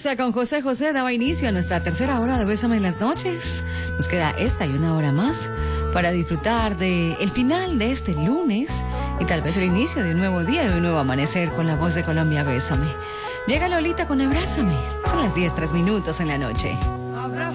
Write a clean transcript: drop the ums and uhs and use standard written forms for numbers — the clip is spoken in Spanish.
Fiesta con José José daba inicio a nuestra tercera hora de Bésame en las noches. Nos queda esta y una hora más para disfrutar de el final de este lunes y tal vez el inicio de un nuevo día y un nuevo amanecer con la voz de Colombia. Bésame. Llega Lolita con Abrázame. Son las 10:03 en la noche.